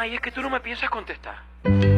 Ay, es que tú no me piensas contestar.